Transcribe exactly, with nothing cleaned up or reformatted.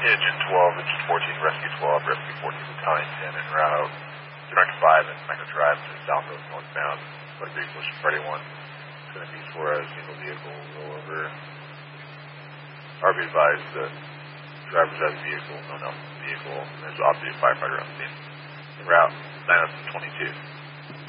Engine twelve, Engine fourteen, Rescue twelve, Rescue fourteen, Battalion ten, en route. Director five and Micro Drive to southwest northbound. But vehicle is Friday one. It's going to be for a single vehicle rollover. R B advised the driver's out of the vehicle, no, no, vehicle. There's obviously a firefighter on the scene. En route, nine oh twenty-two.